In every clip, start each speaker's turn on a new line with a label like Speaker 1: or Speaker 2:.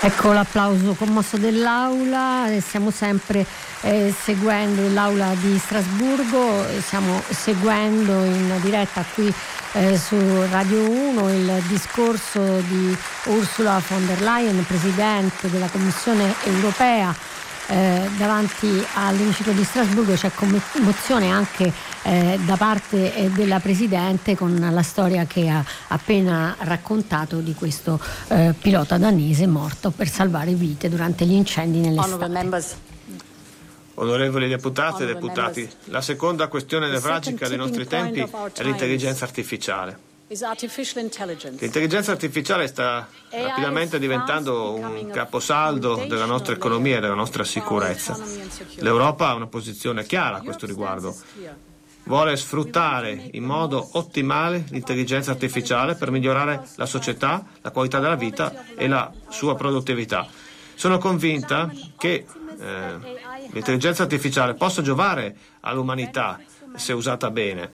Speaker 1: Ecco l'applauso commosso dell'Aula. Stiamo sempre seguendo l'Aula di Strasburgo, stiamo seguendo in diretta qui su Radio 1 il discorso di Ursula von der Leyen, Presidente della Commissione Europea. Davanti all'emiciclo di Strasburgo c'è commozione anche da parte della Presidente con la storia che ha appena raccontato di questo pilota danese morto per salvare vite durante gli incendi nell'estate.
Speaker 2: Onorevoli deputate e deputati, la seconda questione nevralgica dei nostri tempi è l'intelligenza artificiale. L'intelligenza artificiale sta rapidamente diventando un caposaldo della nostra economia e della nostra sicurezza. L'Europa ha una posizione chiara a questo riguardo. Vuole sfruttare in modo ottimale l'intelligenza artificiale per migliorare la società, la qualità della vita e la sua produttività. Sono convinta che l'intelligenza artificiale possa giovare all'umanità se usata bene.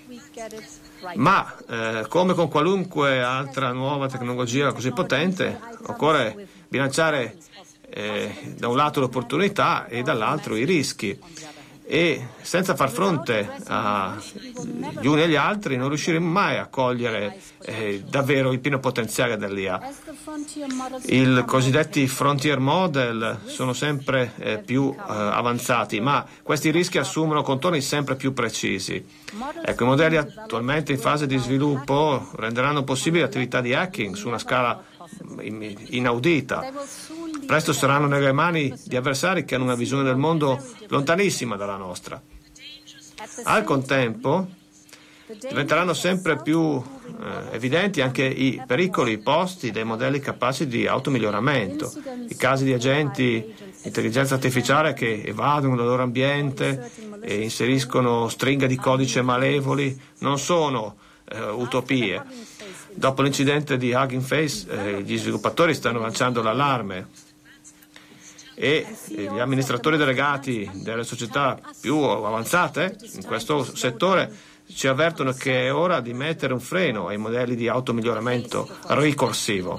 Speaker 2: Ma come con qualunque altra nuova tecnologia così potente, occorre bilanciare da un lato l'opportunità e dall'altro i rischi, e senza far fronte agli uni agli altri non riusciremo mai a cogliere davvero il pieno potenziale dell'IA. I cosiddetti frontier model sono sempre più avanzati, ma questi rischi assumono contorni sempre più precisi. Ecco, i modelli attualmente in fase di sviluppo renderanno possibili attività di hacking su una scala inaudita. Presto saranno nelle mani di avversari che hanno una visione del mondo lontanissima dalla nostra. Al contempo diventeranno sempre più evidenti anche i pericoli posti dai modelli capaci di automiglioramento. I casi di agenti di intelligenza artificiale che evadono dal loro ambiente e inseriscono stringhe di codice malevoli non sono utopie. Dopo l'incidente di Hugging Face, gli sviluppatori stanno lanciando l'allarme e gli amministratori delegati delle società più avanzate in questo settore ci avvertono che è ora di mettere un freno ai modelli di automiglioramento ricorsivo.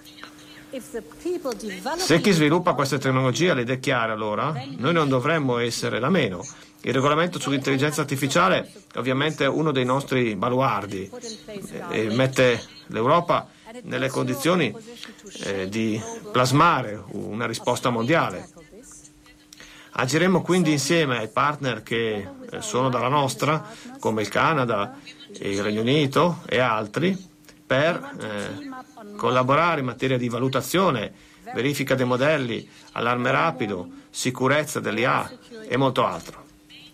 Speaker 2: Se chi sviluppa queste tecnologie ha le idee chiare, allora noi non dovremmo essere da meno. Il regolamento sull'intelligenza artificiale è ovviamente uno dei nostri baluardi e mette l'Europa nelle condizioni di plasmare una risposta mondiale. Agiremo quindi insieme ai partner che sono dalla nostra, come il Canada, il Regno Unito e altri, per collaborare in materia di valutazione, verifica dei modelli, allarme rapido, sicurezza dell'IA e molto altro.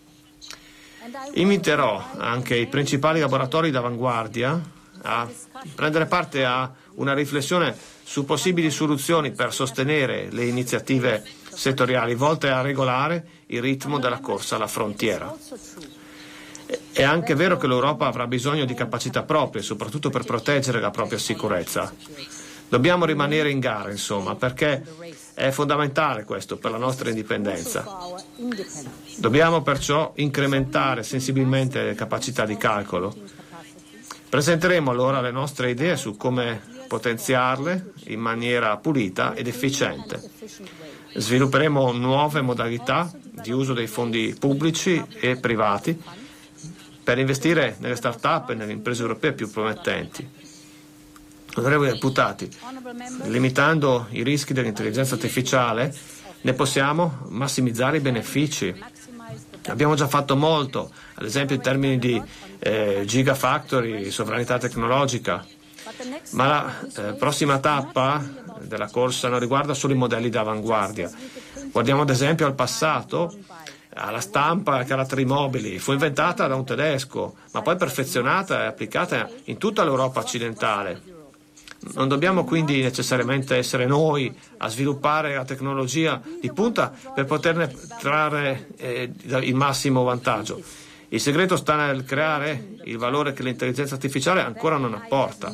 Speaker 2: Inviterò anche i principali laboratori d'avanguardia a prendere parte a una riflessione su possibili soluzioni per sostenere le iniziative settoriali volte a regolare il ritmo della corsa alla frontiera. È anche vero che l'Europa avrà bisogno di capacità proprie, soprattutto per proteggere la propria sicurezza. Dobbiamo rimanere in gara, insomma, perché è fondamentale questo per la nostra indipendenza. Dobbiamo perciò incrementare sensibilmente le capacità di calcolo. Presenteremo allora le nostre idee su come potenziarle in maniera pulita ed efficiente. Svilupperemo nuove modalità di uso dei fondi pubblici e privati per investire nelle start-up e nelle imprese europee più promettenti. Onorevoli deputati, limitando i rischi dell'intelligenza artificiale ne possiamo massimizzare i benefici. Abbiamo già fatto molto, ad esempio in termini di gigafactory, sovranità tecnologica, ma la prossima tappa della corsa non riguarda solo i modelli d'avanguardia. Guardiamo ad esempio al passato. La stampa a caratteri mobili fu inventata da un tedesco, ma poi perfezionata e applicata in tutta l'Europa occidentale. Non dobbiamo quindi necessariamente essere noi a sviluppare la tecnologia di punta per poterne trarre il massimo vantaggio. Il segreto sta nel creare il valore che l'intelligenza artificiale ancora non apporta,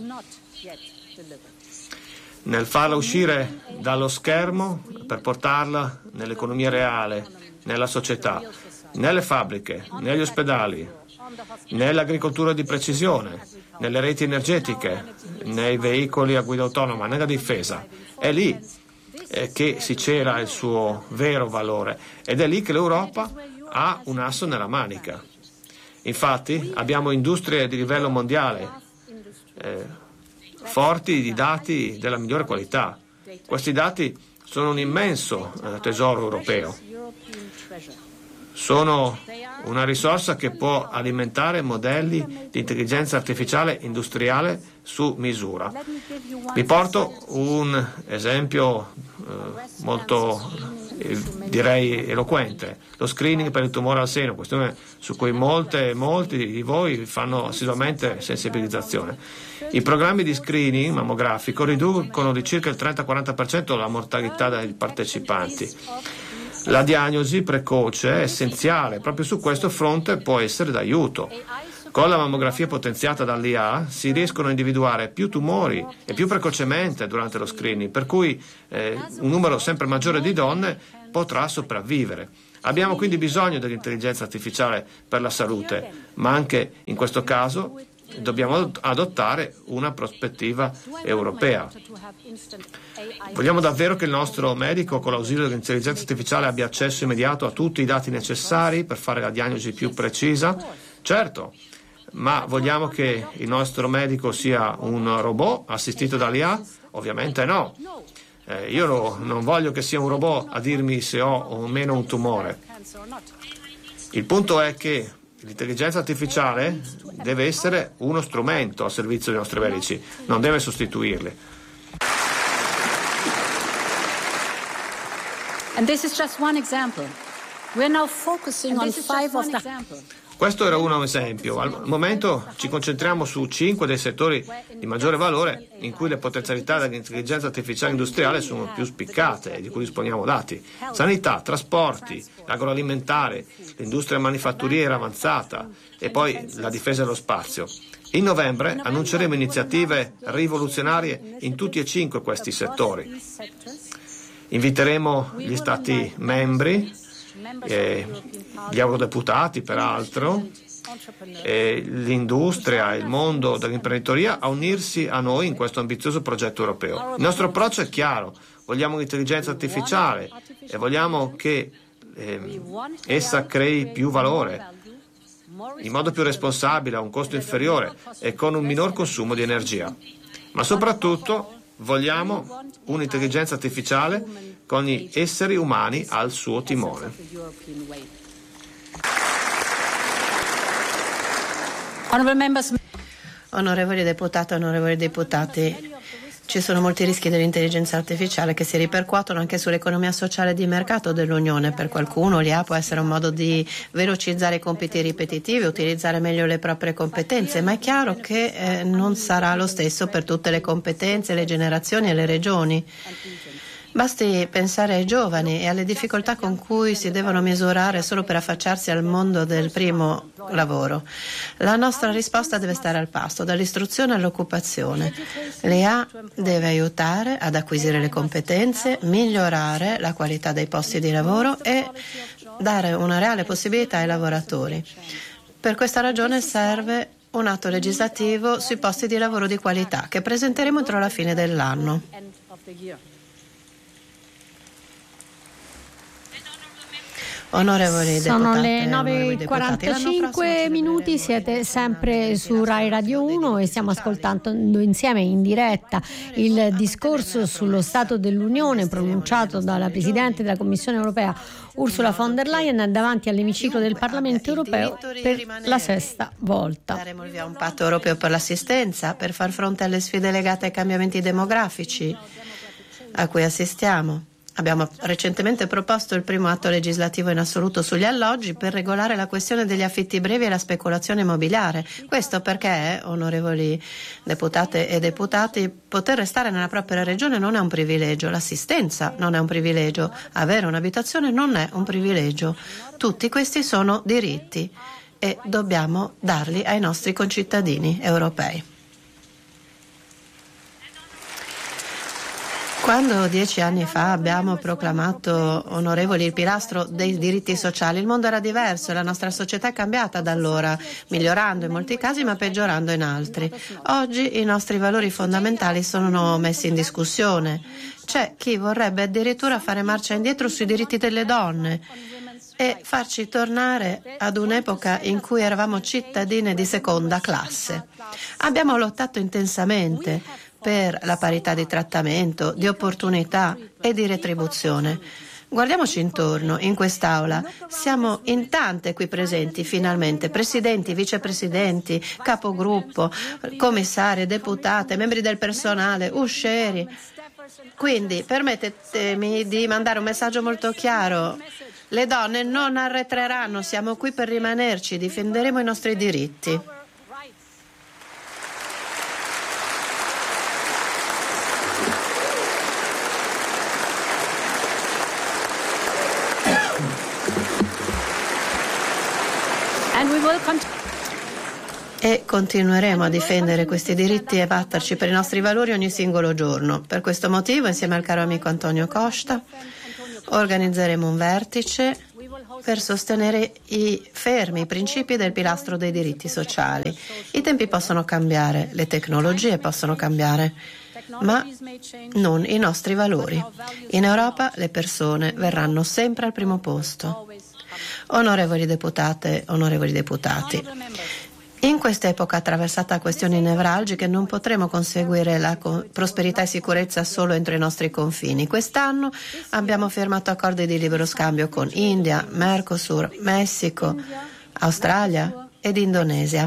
Speaker 2: nel farla uscire dallo schermo per portarla nell'economia reale, nella società, nelle fabbriche, negli ospedali, nell'agricoltura di precisione, nelle reti energetiche, nei veicoli a guida autonoma, nella difesa. È lì che si cela il suo vero valore, ed è lì che l'Europa ha un asso nella manica. Infatti abbiamo industrie di livello mondiale, forti di dati della migliore qualità. Questi dati sono un immenso tesoro europeo. Sono una risorsa che può alimentare modelli di intelligenza artificiale industriale su misura. Vi porto un esempio molto, direi, eloquente: lo screening per il tumore al seno, questione su cui molti di voi fanno assiduamente sensibilizzazione. I programmi di screening mammografico riducono di circa il 30-40% la mortalità dei partecipanti. La diagnosi precoce è essenziale, proprio su questo fronte può essere d'aiuto. Con la mammografia potenziata dall'IA si riescono a individuare più tumori e più precocemente durante lo screening, per cui un numero sempre maggiore di donne potrà sopravvivere. Abbiamo quindi bisogno dell'intelligenza artificiale per la salute, ma anche in questo caso dobbiamo adottare una prospettiva europea. Vogliamo davvero che il nostro medico, con l'ausilio dell'intelligenza artificiale, abbia accesso immediato a tutti i dati necessari per fare la diagnosi più precisa? Certo, ma vogliamo che il nostro medico sia un robot assistito dall'IA? Ovviamente no. Io non voglio che sia un robot a dirmi se ho o meno un tumore. Il punto è che l'intelligenza artificiale deve essere uno strumento al servizio dei nostri medici, non deve sostituirli.
Speaker 3: And this is just one example. We're now focusing on 5 of the...
Speaker 2: Questo era un esempio. Al momento ci concentriamo su 5 dei settori di maggiore valore in cui le potenzialità dell'intelligenza artificiale industriale sono più spiccate e di cui disponiamo dati: sanità, trasporti, agroalimentare, l'industria manifatturiera avanzata e poi la difesa dello spazio. In novembre annunceremo iniziative rivoluzionarie in tutti e 5 questi settori. Inviteremo gli Stati membri, gli eurodeputati peraltro, l'industria e il mondo dell'imprenditoria a unirsi a noi in questo ambizioso progetto europeo. Il nostro approccio è chiaro: vogliamo un'intelligenza artificiale e vogliamo che essa crei più valore in modo più responsabile, a un costo inferiore e con un minor consumo di energia. Ma soprattutto vogliamo un'intelligenza artificiale con gli esseri umani al suo timone.
Speaker 4: Onorevoli deputate, onorevoli deputati, ci sono molti rischi dell'intelligenza artificiale che si ripercuotono anche sull'economia sociale di mercato dell'Unione. Per qualcuno l'IA può essere un modo di velocizzare i compiti ripetitivi, utilizzare meglio le proprie competenze, ma è chiaro che non sarà lo stesso per tutte le competenze, le generazioni e le regioni. Basti pensare ai giovani e alle difficoltà con cui si devono misurare solo per affacciarsi al mondo del primo lavoro. La nostra risposta deve stare al passo, dall'istruzione all'occupazione. L'IA deve aiutare ad acquisire le competenze, migliorare la qualità dei posti di lavoro e dare una reale possibilità ai lavoratori. Per questa ragione serve un atto legislativo sui posti di lavoro di qualità che presenteremo entro la fine dell'anno. Onorevoli
Speaker 1: sono
Speaker 4: deputate,
Speaker 1: le 9:45 minuti, siete sempre su Rai Radio 1 e stiamo ascoltando insieme in diretta il discorso sullo Stato dell'Unione pronunciato dalla Presidente della Commissione Europea Ursula von der Leyen davanti all'emiciclo del Parlamento Europeo per la 6ª volta.
Speaker 4: Daremo il via a un patto europeo per l'assistenza per far fronte alle sfide legate ai cambiamenti demografici a cui assistiamo. Abbiamo recentemente proposto il primo atto legislativo in assoluto sugli alloggi per regolare la questione degli affitti brevi e la speculazione immobiliare. Questo perché, onorevoli deputate e deputati, poter restare nella propria regione non è un privilegio, l'assistenza non è un privilegio, avere un'abitazione non è un privilegio. Tutti questi sono diritti e dobbiamo darli ai nostri concittadini europei. Quando 10 anni fa abbiamo proclamato onorevoli il pilastro dei diritti sociali, il mondo era diverso e la nostra società è cambiata da allora, migliorando in molti casi ma peggiorando in altri. Oggi i nostri valori fondamentali sono messi in discussione. C'è chi vorrebbe addirittura fare marcia indietro sui diritti delle donne e farci tornare ad un'epoca in cui eravamo cittadine di seconda classe. Abbiamo lottato intensamente per la parità di trattamento, di opportunità e di retribuzione. Guardiamoci intorno, in quest'Aula. Siamo in tante qui presenti, finalmente, presidenti, vicepresidenti, capogruppo, commissari, deputate, membri del personale, uscieri. Quindi permettetemi di mandare un messaggio molto chiaro. Le donne non arretreranno, siamo qui per rimanerci, difenderemo i nostri diritti. E continueremo a difendere questi diritti e batterci per i nostri valori ogni singolo giorno. Per questo motivo, insieme al caro amico Antonio Costa, organizzeremo un vertice per sostenere i fermi principi del pilastro dei diritti sociali. I tempi possono cambiare, le tecnologie possono cambiare, ma non i nostri valori. In Europa le persone verranno sempre al primo posto. Onorevoli deputate, onorevoli deputati, in questa epoca attraversata da questioni nevralgiche non potremo conseguire la prosperità e sicurezza solo entro i nostri confini. Quest'anno abbiamo firmato accordi di libero scambio con India, Mercosur, Messico, Australia ed Indonesia.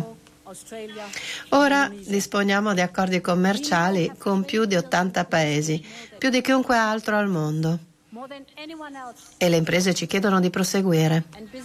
Speaker 4: Ora disponiamo di accordi commerciali con più di 80 paesi, più di chiunque altro al mondo. E le imprese ci chiedono di proseguire.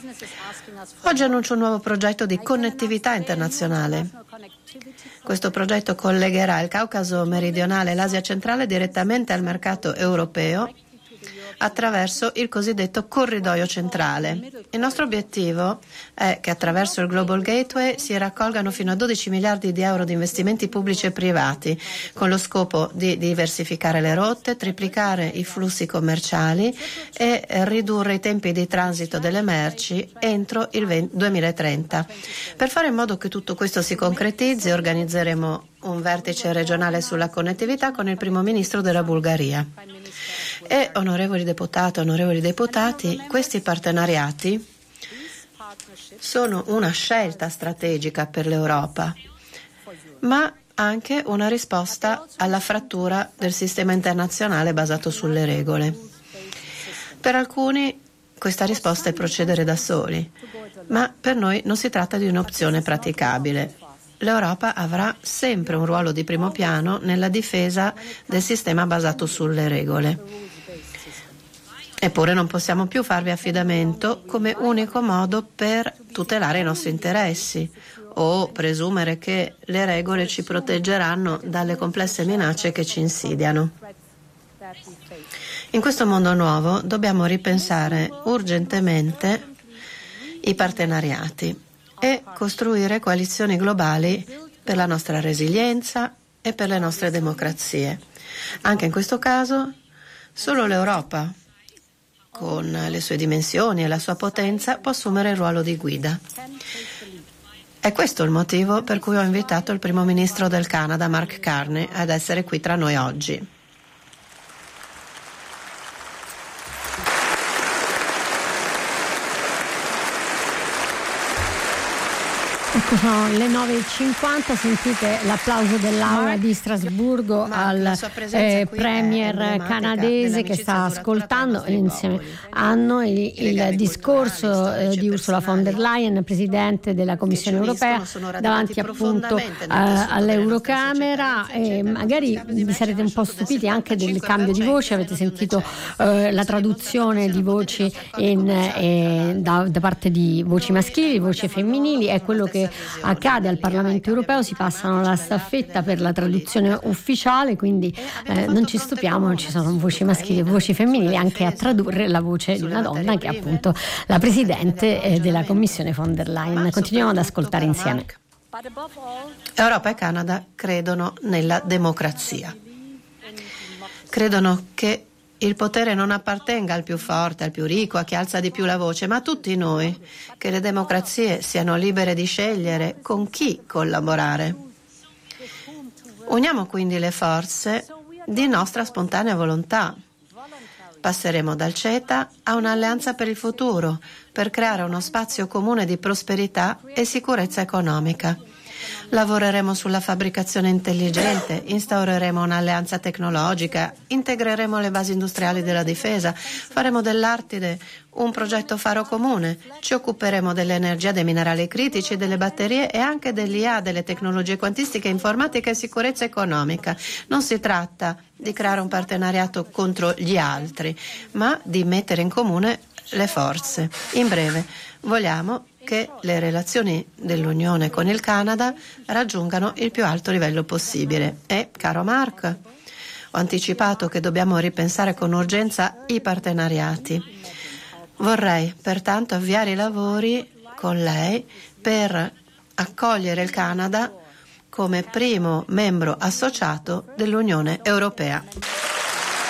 Speaker 4: Oggi annuncio un nuovo progetto di connettività internazionale. Questo progetto collegherà il Caucaso meridionale e l'Asia centrale direttamente al mercato europeo attraverso il cosiddetto corridoio centrale. Il nostro obiettivo è che attraverso il Global Gateway si raccolgano fino a 12 miliardi di euro di investimenti pubblici e privati, con lo scopo di diversificare le rotte, triplicare i flussi commerciali e ridurre i tempi di transito delle merci entro il 2030. Per fare in modo che tutto questo si concretizzi, organizzeremo un vertice regionale sulla connettività con il primo ministro della Bulgaria. E onorevoli deputati, questi partenariati sono una scelta strategica per l'Europa, ma anche una risposta alla frattura del sistema internazionale basato sulle regole. Per alcuni questa risposta è procedere da soli, ma per noi non si tratta di un'opzione praticabile. L'Europa avrà sempre un ruolo di primo piano nella difesa del sistema basato sulle regole. Eppure non possiamo più farvi affidamento come unico modo per tutelare i nostri interessi o presumere che le regole ci proteggeranno dalle complesse minacce che ci insidiano. In questo mondo nuovo dobbiamo ripensare urgentemente i partenariati e costruire coalizioni globali per la nostra resilienza e per le nostre democrazie. Anche in questo caso, solo l'Europa, con le sue dimensioni e la sua potenza, può assumere il ruolo di guida. È questo il motivo per cui ho invitato il primo ministro del Canada, Mark Carney, ad essere qui tra noi oggi.
Speaker 1: Ecco, sono le 9.50, sentite l'applauso dell'Aula di Strasburgo al premier canadese che sta ascoltando insieme a noi il discorso di Ursula von der Leyen, Presidente della Commissione europea, davanti appunto all'Eurocamera. E magari vi sarete un po' stupiti anche del cambio di voce, avete sentito la traduzione di voci da parte di voci maschili, voci femminili. È quello che accade al Parlamento europeo, si passano la staffetta per la traduzione ufficiale, quindi non ci stupiamo, ci sono voci maschili e voci femminili anche a tradurre la voce di una donna che è appunto la Presidente della Commissione von der Leyen. Continuiamo ad ascoltare insieme.
Speaker 4: Europa e Canada credono nella democrazia credono che il potere non appartenga al più forte, al più ricco, a chi alza di più la voce, ma a tutti noi, che le democrazie siano libere di scegliere con chi collaborare. Uniamo quindi le forze di nostra spontanea volontà. Passeremo dal CETA a un'alleanza per il futuro, per creare uno spazio comune di prosperità e sicurezza economica. Lavoreremo sulla fabbricazione intelligente, instaureremo un'alleanza tecnologica, integreremo le basi industriali della difesa, faremo dell'Artide un progetto faro comune, ci occuperemo dell'energia, dei minerali critici, delle batterie e anche dell'IA, delle tecnologie quantistiche, informatica e sicurezza economica. Non si tratta di creare un partenariato contro gli altri, ma di mettere in comune le forze. In breve, vogliamo che le relazioni dell'Unione con il Canada raggiungano il più alto livello possibile. E, caro Mark, ho anticipato che dobbiamo ripensare con urgenza i partenariati. Vorrei pertanto avviare i lavori con lei per accogliere il Canada come primo membro associato dell'Unione Europea.